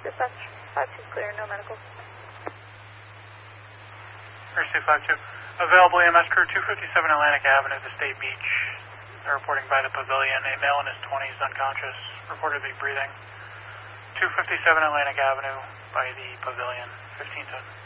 Dispatch 52 clear, no medical. Mercy 52. Available EMS crew 257 Atlantic Avenue, the State Beach. They're reporting by the pavilion. A male in his 20s, unconscious, reportedly breathing. 257 Atlantic Avenue by the pavilion, 1510.